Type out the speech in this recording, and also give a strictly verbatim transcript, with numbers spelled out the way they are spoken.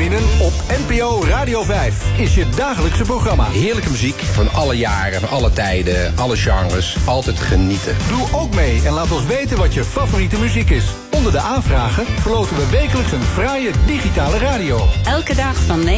winnen op N P O Radio vijf. Is je dagelijkse programma. Heerlijke muziek van alle jaren, van alle tijden, alle genres. Altijd genieten. Doe ook mee en laat ons weten wat je favoriete muziek is. Onder de aanvragen verloten we wekelijks een fraaie digitale radio. Elke dag van